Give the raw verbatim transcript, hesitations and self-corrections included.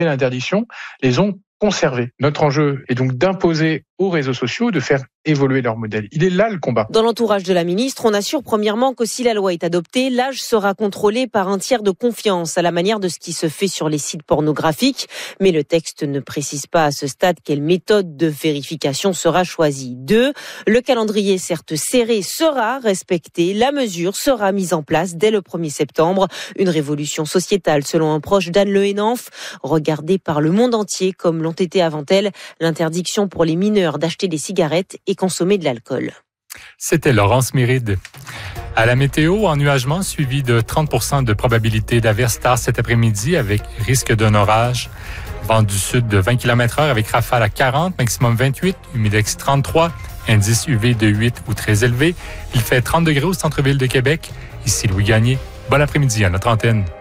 l'interdiction les ont conservés. Notre enjeu est donc d'imposer aux réseaux sociaux de faire évoluer leur modèle. Il est là le combat. Dans l'entourage de la ministre, on assure premièrement que si la loi est adoptée, l'âge sera contrôlé par un tiers de confiance, à la manière de ce qui se fait sur les sites pornographiques. Mais le texte ne précise pas à ce stade quelle méthode de vérification sera choisie. Deux, le calendrier certes serré sera respecté. La mesure sera mise en place dès le premier septembre. Une révolution sociétale, selon un proche d'Anne Le Hénanf, regardée par le monde entier comme l'ont été avant elle l'interdiction pour les mineurs d'acheter des cigarettes et consommer de l'alcool. C'était Laurence Méride. À la météo, ennuagement suivi de trente pour cent de probabilité d'averse tard cet après-midi avec risque d'un orage. Vent du sud de vingt kilomètres heure avec rafale à quarante, maximum vingt-huit, humidex trente-trois, indice U V de huit ou très élevé. Il fait trente degrés au centre-ville de Québec. Ici Louis Gagné. Bon après-midi à notre antenne.